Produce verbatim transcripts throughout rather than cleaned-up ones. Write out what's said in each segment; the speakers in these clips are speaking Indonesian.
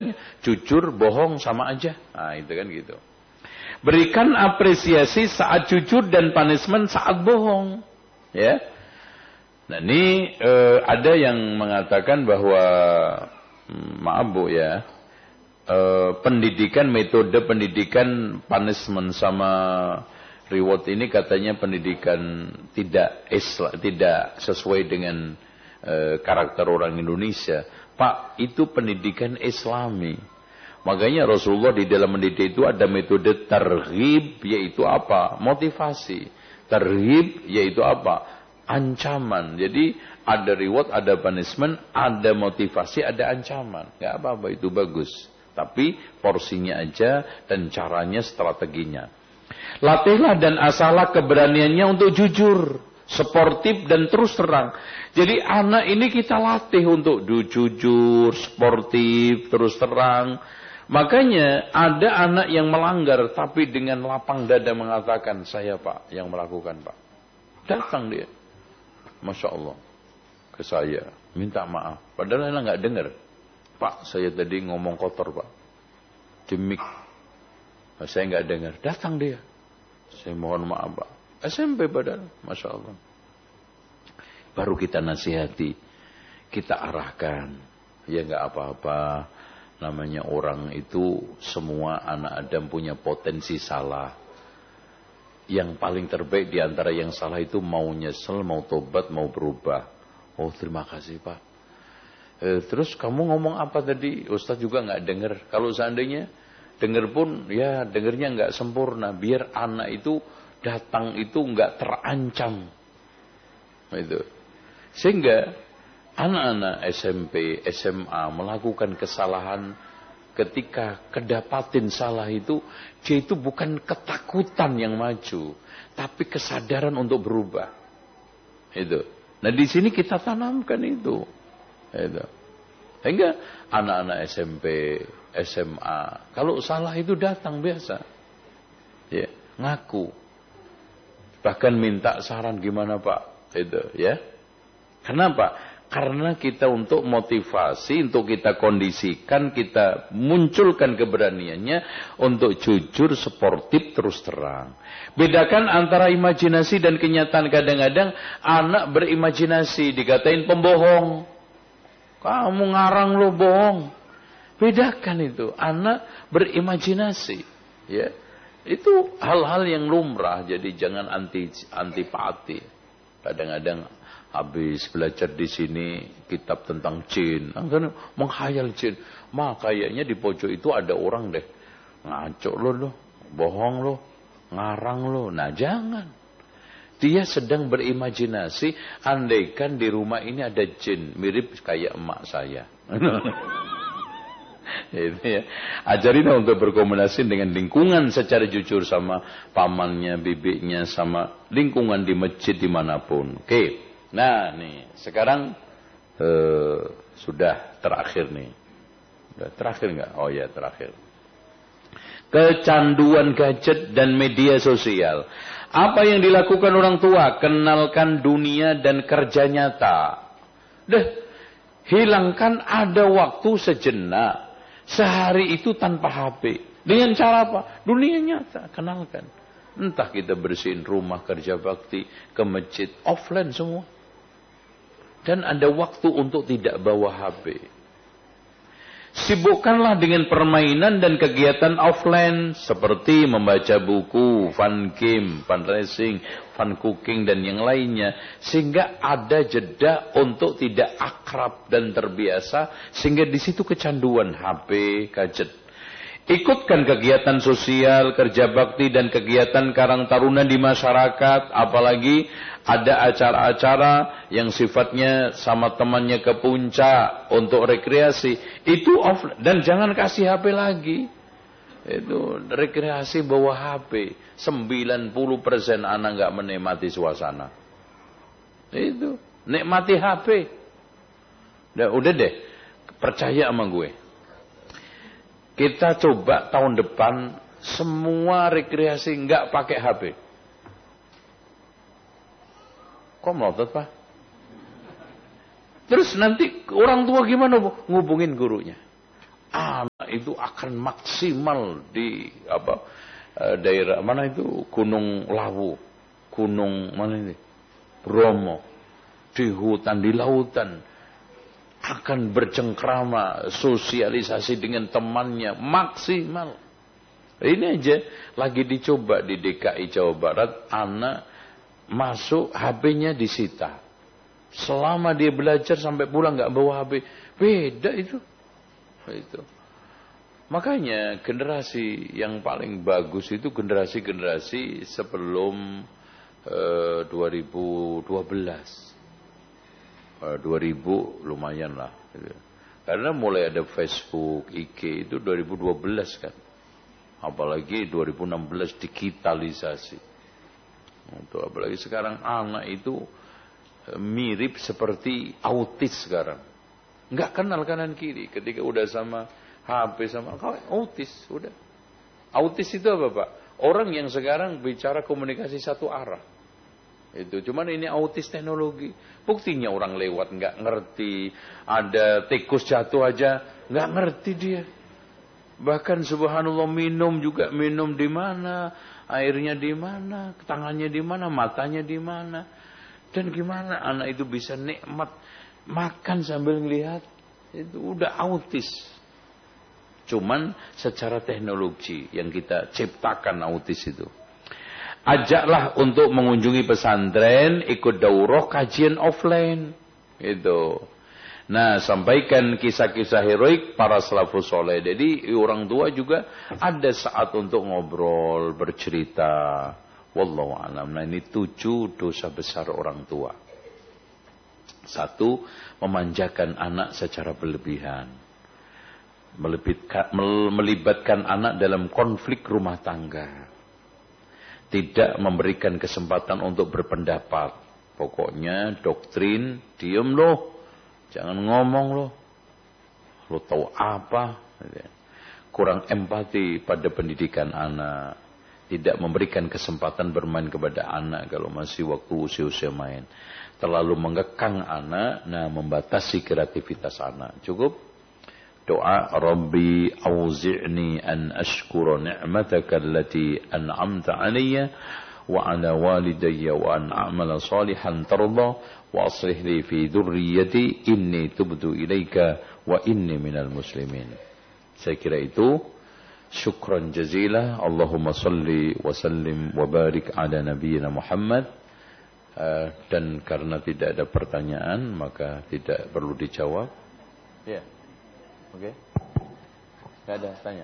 bedanya? Jujur, bohong sama aja. Nah, itu kan gitu. Berikan apresiasi saat jujur dan punishment saat bohong. Ya. Nah, ini eh, ada yang mengatakan bahwa hmm, maaf Bu ya, eh, pendidikan, metode pendidikan punishment sama reward ini katanya pendidikan tidak Islam, tidak sesuai dengan e, karakter orang Indonesia. Pak, itu pendidikan Islami. Makanya Rasulullah di dalam mendidik itu ada metode targhib, yaitu apa? Motivasi. Targhib yaitu apa? Ancaman. Jadi ada reward, ada punishment, ada motivasi, ada ancaman. Gak apa-apa, itu bagus. Tapi porsinya aja dan caranya, strateginya. Latihlah dan asahlah keberaniannya untuk jujur, sportif dan terus terang. Jadi anak ini kita latih untuk jujur, sportif, terus terang. Makanya ada anak yang melanggar tapi dengan lapang dada mengatakan, saya Pak yang melakukan Pak. Datang dia, Masya Allah, ke saya, minta maaf. Padahal anak nggak dengar. Pak, saya tadi ngomong kotor Pak. Demik. Saya nggak dengar. Datang dia. Saya mohon maaf Pak. S M P padahal. Masya Allah. Baru kita nasihati. Kita arahkan. Ya nggak apa-apa. Namanya orang itu semua anak Adam punya potensi salah. Yang paling terbaik diantara yang salah itu mau nyesel, mau tobat, mau berubah. Oh terima kasih Pak. Eh, terus kamu ngomong apa tadi? Ustaz juga nggak dengar. Kalau seandainya dengar pun, ya dengarnya nggak sempurna. Biar anak itu datang itu nggak terancam. Itu. Sehingga anak-anak S M P, S M A melakukan kesalahan ketika kedapatin salah itu, dia itu bukan ketakutan yang maju, tapi kesadaran untuk berubah. Itu. Nah di sini kita tanamkan itu. Itu. Sehingga anak-anak S M P, S M A, kalau salah itu datang biasa, ya ngaku, bahkan minta saran gimana Pak, itu ya. Kenapa? Karena kita untuk motivasi, untuk kita kondisikan, kita munculkan keberaniannya untuk jujur, sportif, terus terang. Bedakan antara imajinasi dan kenyataan. Kadang-kadang anak berimajinasi dikatain pembohong, kamu ngarang lo bohong. Bedakan itu, anak berimajinasi, ya. Itu hal-hal yang lumrah, jadi jangan anti antipati. Kadang-kadang habis belajar di sini kitab tentang jin, kan menghayal jin. Mak kayaknya di pojok itu ada orang deh. Ngaco lo lo, bohong lo, ngarang lo. Nah, jangan. Dia sedang berimajinasi, andaikan di rumah ini ada jin mirip kayak emak saya. Itu ya. Ajarin untuk berkomunikasi dengan lingkungan secara jujur sama pamannya, bibiknya, sama lingkungan di masjid dimanapun. Oke. Nah nih sekarang eh, sudah terakhir nih. Sudah terakhir nggak? Oh ya terakhir. Kecanduan gadget dan media sosial. Apa yang dilakukan orang tua? Kenalkan dunia dan kerja nyata. Deh, hilangkan ada waktu sejenak. Sehari itu tanpa H P. Dengan cara apa? Dunia nyata, kenalkan. Entah kita bersihin rumah, kerja bakti, ke masjid, offline semua. Dan ada waktu untuk tidak bawa H P. Sibukkanlah dengan permainan dan kegiatan offline seperti membaca buku, fun game, fun racing, fun cooking dan yang lainnya, sehingga ada jeda untuk tidak akrab dan terbiasa, sehingga di situ kecanduan H P, gadget. Ikutkan kegiatan sosial, kerja bakti dan kegiatan karang taruna di masyarakat, apalagi ada acara-acara yang sifatnya sama temannya ke puncak untuk rekreasi, itu off dan jangan kasih H P lagi. Itu rekreasi bawa H P, sembilan puluh persen anak nggak menikmati suasana. Itu nikmati H P. Udah, udah deh, percaya sama gue. Kita coba tahun depan semua rekreasi nggak pakai H P. Kok melotot Pak? Terus nanti orang tua gimana Bu? Ngubungin gurunya. Anak anak itu akan maksimal di apa daerah mana itu, Gunung Lawu, Gunung mana ini, Bromo, di hutan, di lautan, akan bercengkrama, sosialisasi dengan temannya maksimal. Ini aja lagi dicoba di D K I Jawa Barat, anak masuk H P-nya disita. Selama dia belajar sampai pulang nggak bawa H P, beda itu. Itu. Makanya generasi yang paling bagus itu generasi-generasi sebelum eh, dua ribu dua belas. Eh, dua ribu lumayan lah. Gitu. Karena mulai ada Facebook, I G itu dua ribu dua belas kan. Apalagi dua ribu enam belas digitalisasi. Untuk apalagi sekarang anak itu mirip seperti autis sekarang. Enggak kenal kanan kiri. Ketika udah sama H P sama autis, udah. Autis itu apa, Pak? Orang yang sekarang bicara komunikasi satu arah. Itu cuman ini autis teknologi. Buktinya orang lewat enggak ngerti, ada tikus jatuh aja enggak ngerti dia. Bahkan subhanallah minum juga minum di mana, airnya di mana, tangannya di mana, matanya di mana. Dan gimana anak itu bisa nikmat makan sambil melihat, itu udah autis. Cuman secara teknologi yang kita ciptakan autis itu. Ajaklah untuk mengunjungi pesantren, ikut daurah kajian offline. Itu. Nah, sampaikan kisah-kisah heroik para salafus soleh. Jadi orang tua juga ada saat untuk ngobrol, bercerita. Wallahu a'lam. Nah, ini tujuh dosa besar orang tua. Satu, memanjakan anak secara berlebihan. Melibatkan anak dalam konflik rumah tangga. Tidak memberikan kesempatan untuk berpendapat. Pokoknya doktrin, diem loh. Jangan ngomong loh. Lo tahu apa? Kurang empati pada pendidikan anak. Tidak memberikan kesempatan bermain kepada anak kalau masih waktu usia-usia main. Terlalu mengekang anak, nah membatasi kreativitas anak. Cukup? Doa, Rabbi auzi'ni an ashkura ni'mataka allati an'amta alayya wa ala walidayya wa an a'mala salihan tarda wa aslih li fi dhurriyyati inni tubtu ilaika wa inni minal muslimin. Saya kira itu. Syukran jazila. Allahumma salli wa sallim wa barik ala nabiyyina Muhammad. Uh, dan karena tidak ada pertanyaan maka tidak perlu dijawab. Ya. Yeah. Oke. Okay. Tidak ada tanya.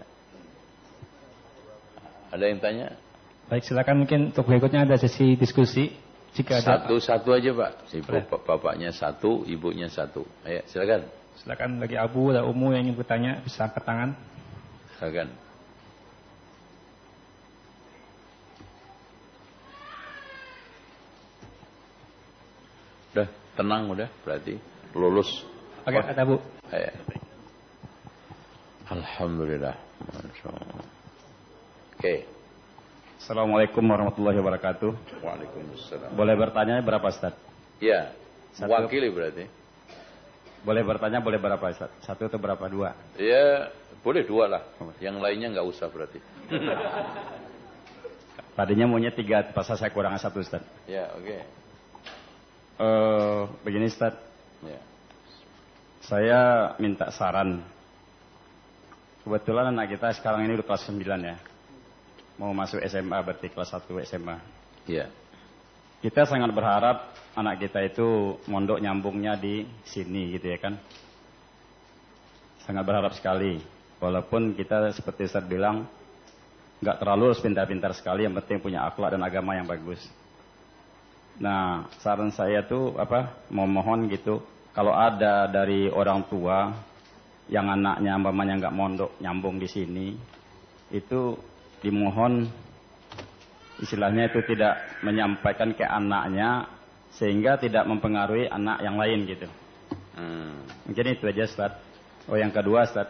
Ada yang tanya? Baik, silakan mungkin untuk berikutnya ada sesi diskusi. Jika ada satu-satu aja, Pak. Ibu, bapaknya satu, ibunya satu. Ayo, silakan. Silakan bagi Abu dan Umu yang ingin bertanya bisa angkat tangan. Silakan. Udah, tenang udah, berarti lulus. Oke, ada Bu. Ayo. Alhamdulillah. Masya Allah. Oke. Okay. Assalamualaikum warahmatullahi wabarakatuh. Waalaikumsalam. Boleh bertanya berapa, Ustaz? Ya, mewakili berarti. Boleh bertanya boleh berapa, Ustaz? Satu atau berapa? Dua? Ya, boleh dua lah. Yang lainnya nggak usah berarti. Tadinya maunya tiga, pas saya kurang satu, Ustaz. Ya, oke. Okay. Uh, begini, Ustaz. Ya. Saya minta saran. Kebetulan anak kita sekarang ini udah kelas sembilan ya. Mau masuk S M A berarti kelas satu S M A. Iya. Kita sangat berharap anak kita itu mondok nyambungnya di sini gitu ya kan. Sangat berharap sekali. Walaupun kita seperti Ustaz bilang nggak terlalu harus pintar-pintar sekali, yang penting punya akhlak dan agama yang bagus. Nah, saran saya tuh apa? Mau mohon gitu, kalau ada dari orang tua yang anaknya umpamanya nggak mondok nyambung di sini, itu dimohon istilahnya itu tidak menyampaikan ke anaknya sehingga tidak mempengaruhi anak yang lain gitu. Hmm. Mungkin itu aja, Ustaz. Oh, yang kedua, Ustaz,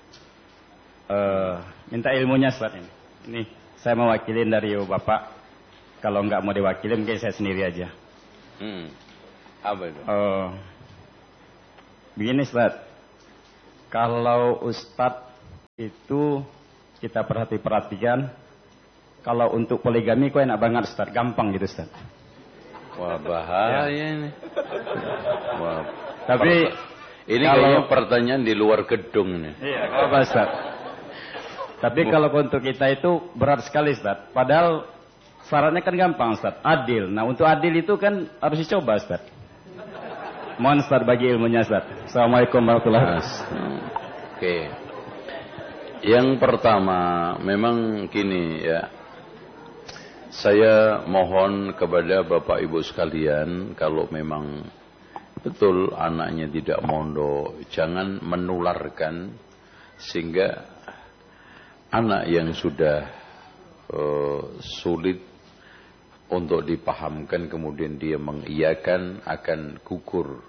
uh, minta ilmunya, Ustaz ini. Ini saya mewakilin dari Bapak. Kalau nggak mau diwakili mungkin saya sendiri aja. Hmm. Apa itu? Uh, begini, Ustaz. Kalau Ustadz itu kita perhati-perhatikan, kalau untuk poligami kok enak banget Ustaz, gampang gitu Ustaz. Wah bahaya ya. Ini. Wah. Tapi ini kalau, kayaknya pertanyaan di luar gedung nih. Iya, apa Ustaz? Tapi kalau untuk kita itu berat sekali Ustaz. Padahal syaratnya kan gampang Ustaz, adil. Nah untuk adil itu kan harus dicoba Ustaz. Mohon Ustaz bagi ilmunya Ustaz. Assalamualaikum warahmatullahi wabarakatuh. Oke. Yang pertama memang gini ya. Saya mohon kepada Bapak Ibu sekalian, kalau memang betul anaknya tidak mondok, jangan menularkan sehingga anak yang sudah uh, sulit untuk dipahamkan kemudian dia mengiyakan akan gugur.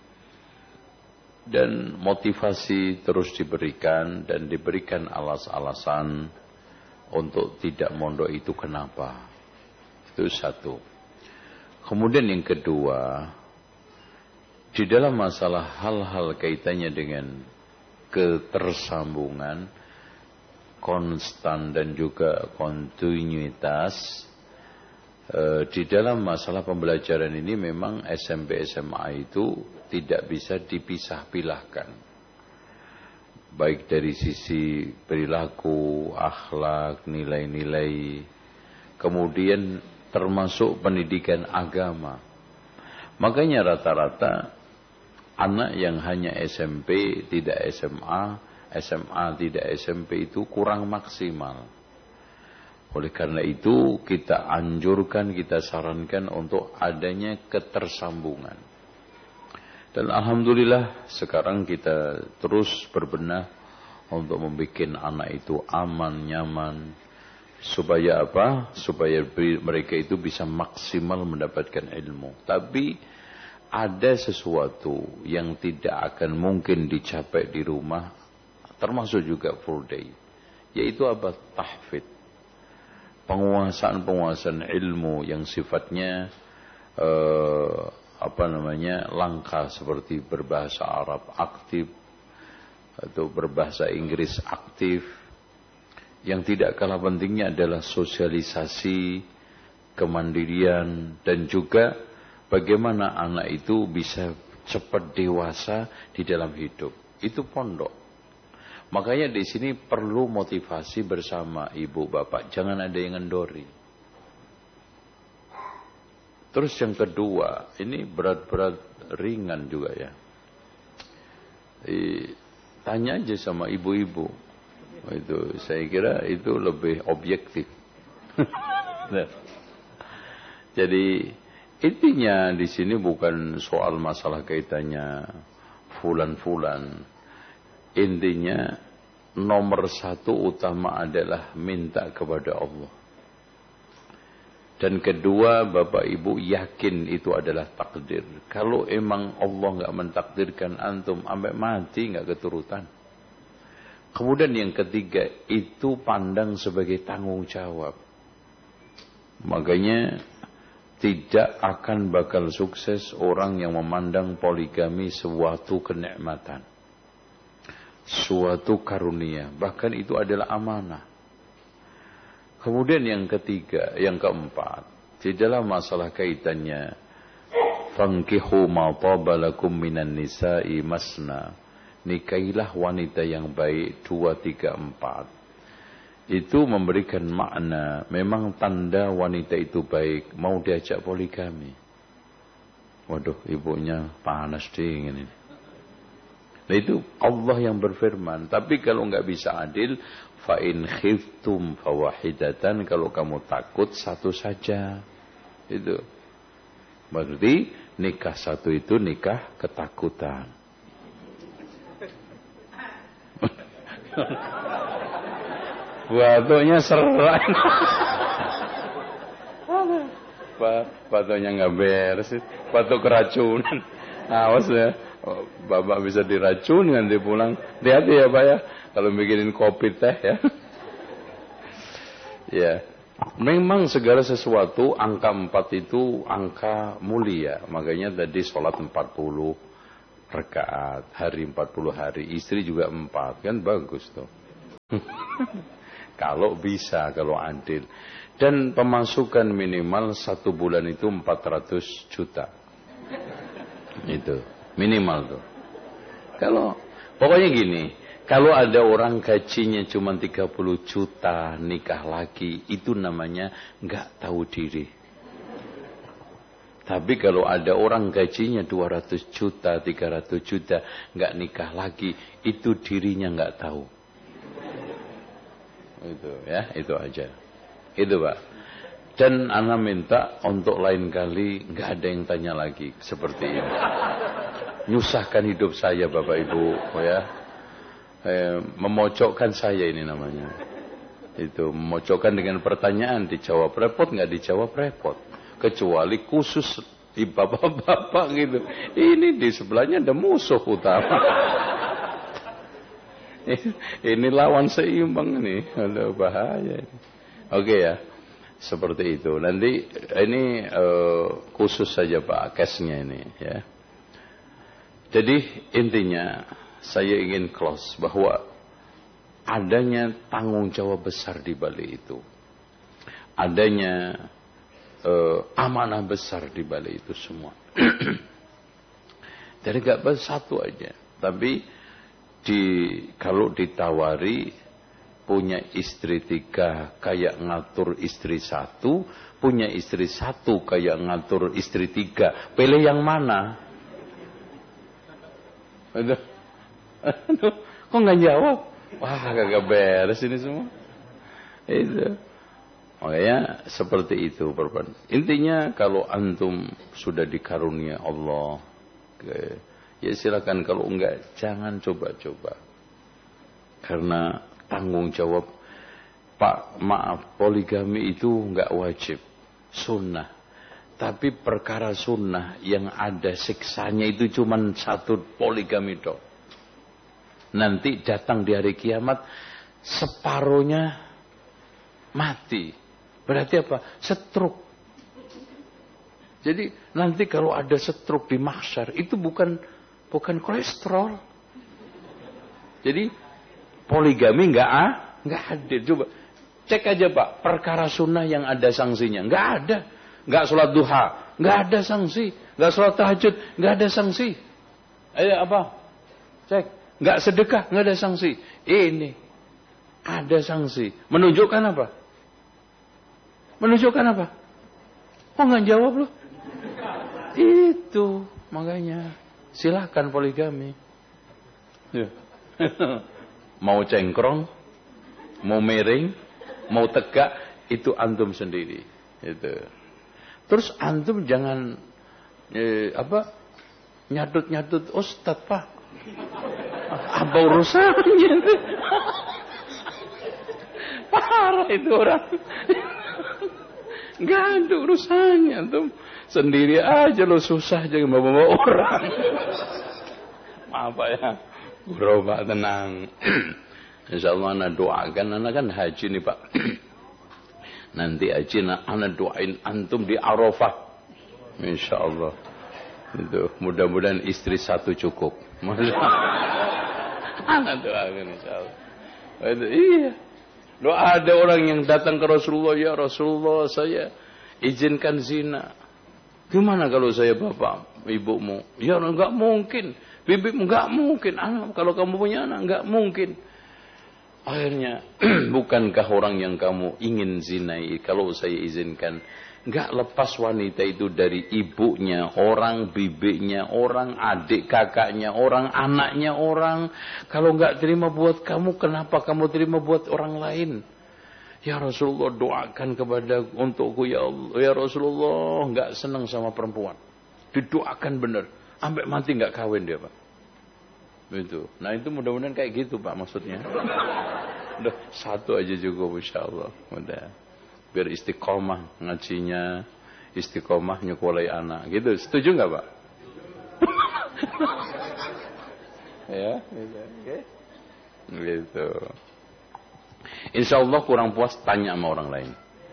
Dan motivasi terus diberikan dan diberikan alas-alasan untuk tidak mondok itu kenapa. Itu satu. Kemudian yang kedua, di dalam masalah hal-hal kaitannya dengan ketersambungan, konstan dan juga kontinuitas, eh, di dalam masalah pembelajaran ini memang S M P S M A itu tidak bisa dipisah-pilahkan. Baik dari sisi perilaku, akhlak, nilai-nilai, kemudian termasuk pendidikan agama. Makanya rata-rata anak yang hanya S M P tidak S M A, S M A tidak S M P itu kurang maksimal. Oleh karena itu kita anjurkan, kita sarankan untuk adanya ketersambungan. Dan alhamdulillah sekarang kita terus berbenah untuk membuat anak itu aman, nyaman. Supaya apa? Supaya mereka itu bisa maksimal mendapatkan ilmu. Tapi ada sesuatu yang tidak akan mungkin dicapai di rumah, termasuk juga full day. Yaitu apa? Tahfidz. Penguasaan-penguasaan ilmu yang sifatnya eh, apa namanya langka, seperti berbahasa Arab aktif atau berbahasa Inggris aktif. Yang tidak kalah pentingnya adalah sosialisasi, kemandirian, dan juga bagaimana anak itu bisa cepat dewasa di dalam hidup. Itu pondok. Makanya di sini perlu motivasi bersama ibu bapak. Jangan ada yang ngendori. Terus yang kedua, ini berat-berat ringan juga ya. E, tanya aja sama ibu-ibu. Itu saya kira itu lebih objektif. Jadi intinya di sini bukan soal masalah kaitannya fulan-fulan. Intinya nomor satu utama adalah minta kepada Allah. Dan kedua, Bapak Ibu yakin itu adalah takdir. Kalau emang Allah nggak mentakdirkan antum sampai mati nggak keturutan. Kemudian yang ketiga, itu pandang sebagai tanggung jawab. Makanya tidak akan bakal sukses orang yang memandang poligami suatu kenikmatan, suatu karunia. Bahkan itu adalah amanah. Kemudian yang ketiga, yang keempat, di dalam masalah kaitannya, fankihu ma taba lakum minan nisa'i masna. Nikailah wanita yang baik dua, tiga, empat. Itu memberikan makna. Memang tanda wanita itu baik. Mau diajak poligami. Waduh, ibunya panas dingin ini. Nah itu Allah yang berfirman. Tapi kalau nggak bisa adil, fa in khiftum fawahidatan. Kalau kamu takut, satu saja. Itu. Berarti nikah satu itu nikah ketakutan. Batuknya serak. Batuknya nggak beres. Batuk keracunan. Awas ya. Bapak bisa diracun nanti pulang. Hati-hati ya Pak ya. Kalau bikinin kopi teh ya. Ya. Memang segala sesuatu angka empat itu angka mulia. Makanya tadi sholat empat puluh rakaat, hari empat puluh hari, istri juga empat, kan bagus tuh. Kalau bisa, kalau adil. Dan pemasukan minimal satu bulan itu empat ratus juta. Itu minimal tuh. Kalau pokoknya gini, kalau ada orang gajinya cuma tiga puluh juta nikah lagi, itu namanya nggak tahu diri. Tapi kalau ada orang gajinya dua ratus juta, tiga ratus juta nggak nikah lagi, itu dirinya nggak tahu. Itu ya, itu aja. Itu Pak. Dan ana minta untuk lain kali nggak ada yang tanya lagi seperti ini. Nyusahkan hidup saya Bapak Ibu, ya. Eh, memojokkan saya ini namanya. Itu memojokkan dengan pertanyaan, dijawab repot nggak dijawab repot. Kecuali khusus di bapak-bapak gitu. Ini di sebelahnya ada musuh utama. Ini lawan seimbang nih, ada bahaya. Oke ya. Seperti itu. Nanti ini uh, khusus saja Pak case-nya ini ya. Jadi intinya saya ingin close bahwa adanya tanggung jawab besar di balik itu. Adanya uh, amanah besar di balik itu semua. Jadi gak bahas satu aja. Tapi di kalau ditawari punya istri tiga kayak ngatur istri satu, punya istri satu kayak ngatur istri tiga. Pilih yang mana? Aduh, aduh, kok nggak jawab? Wah, kagak beres ini semua. Itu, makanya seperti itu perban. Intinya kalau antum sudah dikarunia Allah, ya silakan. Kalau enggak, jangan coba-coba. Karena tanggung jawab, Pak, maaf, poligami itu enggak wajib, sunnah. Tapi perkara sunnah yang ada siksanya itu cuma satu, poligami dong. Nanti datang di hari kiamat, separuhnya mati. Berarti apa? Setruk. Jadi nanti kalau ada setruk di mahsyar, itu bukan bukan kolesterol. Jadi poligami enggak ah, enggak hadir. Coba cek aja Pak, perkara sunnah yang ada sanksinya. Enggak ada. Enggak sholat duha, enggak ada sanksi. Enggak sholat tahajud, enggak ada sanksi. Ayo apa? Cek. Enggak sedekah, enggak ada sanksi. Ini ada sanksi. Menunjukkan apa? Menunjukkan apa? Kok enggak jawab loh? Itu makanya silahkan poligami. Ya. Mau cengkrong, mau miring, mau tegak, itu antum sendiri. Itu. Terus antum jangan eh, apa nyatut-nyatut ustadz Pak. Apa urusannya? Parah itu orang. Gak ada urusannya antum. Sendiri aja lo susah jangan bawa-bawa orang. Maaf Pak ya. Bro Pak tenang. Insyaallah ana doakan, ana kan haji nih Pak. Nanti haji ana doain antum di Arafah. Insyaallah. Itu mudah-mudahan istri satu cukup. Ana doakan insyaallah. Itu iya. Doa ada orang yang datang ke Rasulullah, ya Rasulullah saya izinkan zina. Gimana kalau saya bapak ibumu? Ya enggak mungkin. Bibimu enggak mungkin. Anak, kalau kamu punya anak enggak mungkin. Akhirnya, bukankah orang yang kamu ingin zinai, kalau saya izinkan, enggak lepas wanita itu dari ibunya, orang bibiknya, orang adik kakaknya, orang anaknya orang. Kalau enggak terima buat kamu, kenapa kamu terima buat orang lain? Ya Rasulullah, doakan kepada untukku ya Allah. Ya Rasulullah, enggak senang sama perempuan. Didoakan benar. Sampai mati enggak kawin dia Pak. Itu. Nah itu mudah-mudahan kayak gitu Pak maksudnya. Udah satu aja cukup insyaallah. Udah. Biar istiqomah ngajinya, istiqomah nyekolai anak. Gitu. Setuju nggak Pak? Ya, gitu. Oke. Okay. Gitu. Insyaallah kurang puas tanya sama orang lain.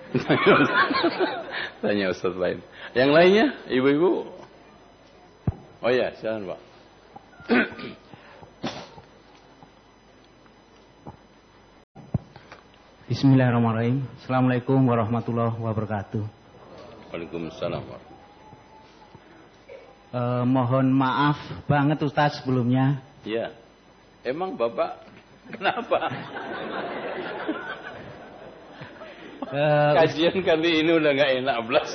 Tanya ustaz lain. Yang lainnya, ibu-ibu. Oh ya, silakan Pak. Bismillahirrahmanirrahim. Assalamualaikum warahmatullahi wabarakatuh. Waalaikumsalam. Eh, mohon maaf banget Ustaz sebelumnya. Iya. Emang Bapak kenapa? Eh, Kajian kali ini udah nggak enak belas.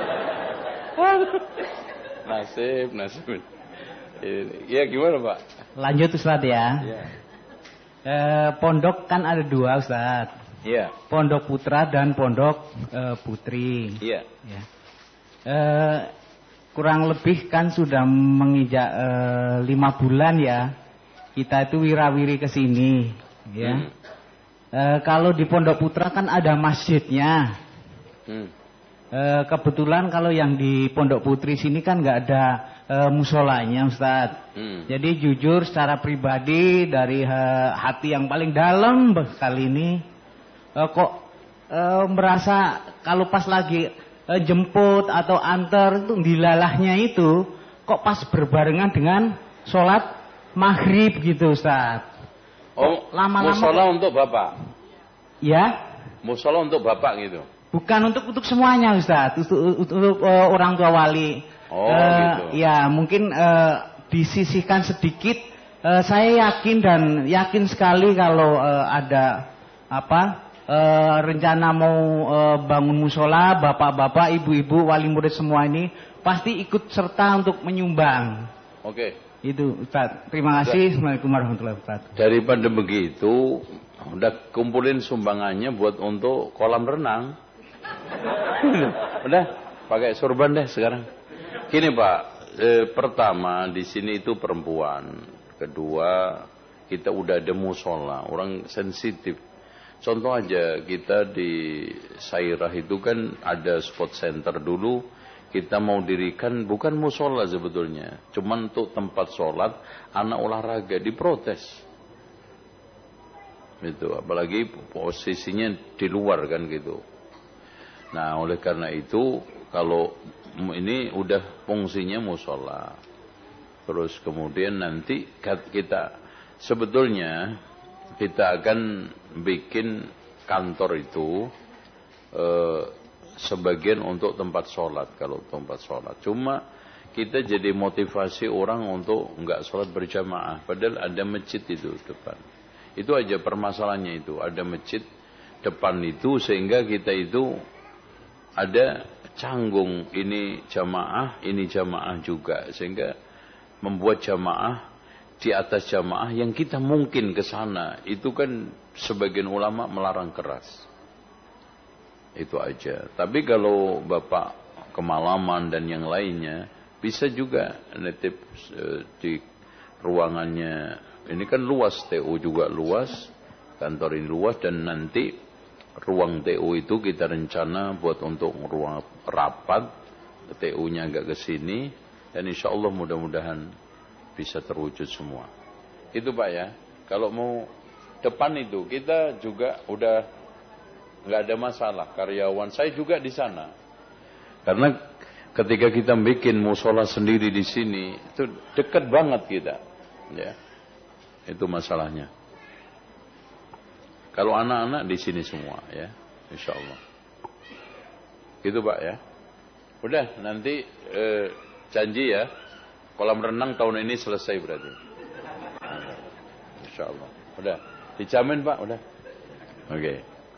Nasib, nasib. Iya gimana Pak? Lanjut Ustaz ya. Iya. Eh, pondok kan ada dua Ustaz. Iya. Pondok putra dan pondok eh, putri. Iya. Ya. Eh, kurang lebih kan sudah menginjak eh, lima bulan ya. Kita itu wirawiri ke sini. Ya. Hmm. Eh, kalau di pondok putra kan ada masjidnya. Hmm. Eh, kebetulan kalau yang di pondok putri sini kan nggak ada eh, musolanya Ustadz. Hmm. Jadi jujur secara pribadi dari eh, hati yang paling dalam kali ini. Uh, kok uh, merasa kalau pas lagi uh, jemput atau antar itu dilalahnya itu kok pas berbarengan dengan sholat maghrib gitu Ustaz. Oh, lama-lama musola untuk Bapak? Ya? Musola untuk Bapak gitu? Bukan untuk untuk semuanya Ustaz, untuk, untuk, untuk uh, orang tua wali. Oh uh, gitu. Ya mungkin uh, disisihkan sedikit. Uh, saya yakin dan yakin sekali kalau uh, ada apa? Uh, rencana mau uh, bangun musola, bapak-bapak, ibu-ibu, wali murid semua ini pasti ikut serta untuk menyumbang. Oke. Itu Ustaz. Terima kasih. Assalamualaikum warahmatullahi wabarakatuh. Daripada begitu, udah kumpulin sumbangannya buat untuk kolam renang. Udah, pakai sorban deh sekarang. Gini Pak, eh, pertama di sini itu perempuan, kedua kita udah ada musola, orang sensitif. Contoh aja kita di Sairah itu kan ada spot center dulu, kita mau dirikan bukan musola sebetulnya, cuman untuk tempat sholat anak olahraga, diprotes. Itu apalagi posisinya di luar kan gitu. Nah oleh karena itu kalau ini udah fungsinya musola, terus kemudian nanti kita sebetulnya kita akan bikin kantor itu eh, sebagian untuk tempat sholat, kalau tempat sholat. Cuma kita jadi motivasi orang untuk nggak sholat berjamaah, padahal ada masjid itu depan. Itu aja permasalahannya itu, ada masjid depan itu sehingga kita itu ada canggung ini jamaah, ini jamaah juga, sehingga membuat jamaah di atas jamaah yang kita mungkin ke sana. Itu kan sebagian ulama melarang keras. Itu aja. Tapi kalau Bapak kemalaman dan yang lainnya, bisa juga nitip uh, di ruangannya. Ini kan luas, T U juga luas, kantor ini luas, dan nanti ruang T U itu kita rencana buat untuk ruang rapat, T U-nya agak ke sini, dan insya Allah mudah-mudahan bisa terwujud semua. Itu Pak ya. Kalau mau depan itu kita juga udah nggak ada masalah. Karyawan saya juga di sana. Karena ketika kita bikin musola sendiri di sini itu dekat banget kita. Ya. Itu masalahnya. Kalau anak-anak di sini semua ya, insya Allah. Gitu Pak ya. Udah nanti eh, janji ya. Kolam renang tahun ini selesai berarti. Insya Allah. Udah. Dijamin Pak, udah. Oke. Okay.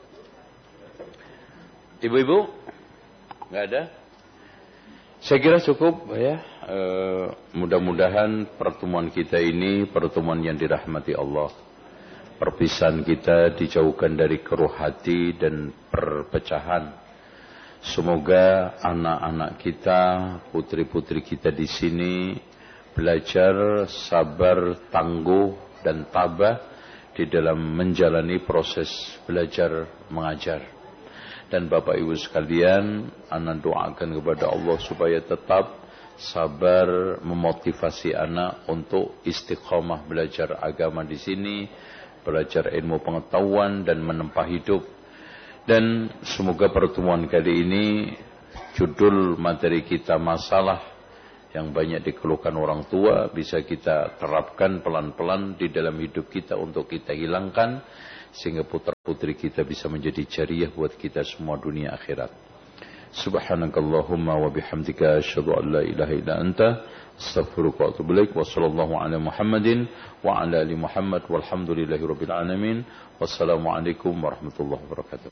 Ibu-ibu? Nggak ada? Saya kira cukup ya. E, mudah-mudahan pertemuan kita ini pertemuan yang dirahmati Allah. Perpisahan kita dijauhkan dari keruh hati dan perpecahan. Semoga anak-anak kita, putri-putri kita di sini belajar sabar, tangguh, dan tabah di dalam menjalani proses belajar mengajar. Dan Bapak Ibu sekalian, anak doakan kepada Allah supaya tetap sabar memotivasi anak untuk istiqomah belajar agama di sini, belajar ilmu pengetahuan dan menempa hidup. Dan semoga pertemuan kali ini judul materi kita masalah yang banyak dikeluhkan orang tua bisa kita terapkan pelan-pelan di dalam hidup kita untuk kita hilangkan sehingga putra-putri kita bisa menjadi jariyah buat kita semua dunia akhirat. Subhanakallahumma wa bihamdika asyhadu an la ilaha illa anta astaghfiruka wa atubu ilaik. Wa sallallahu ala Muhammadin wa ala ali Muhammad walhamdulillahi rabbil alamin. Wassalamualaikum warahmatullahi wabarakatuh.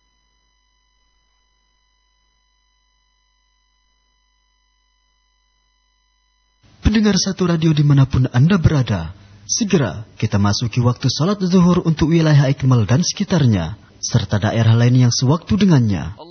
Pendengar Satu Radio dimanapun Anda berada, segera kita masuki waktu salat zuhur untuk wilayah Ikmal dan sekitarnya, serta daerah lain yang sewaktu dengannya.